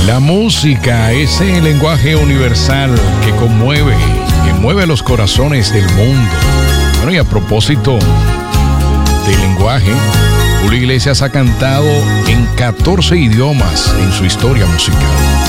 La música, ese lenguaje universal que conmueve, que mueve los corazones del mundo. Bueno, y a propósito del lenguaje, Julio Iglesias ha cantado en 14 idiomas en su historia musical.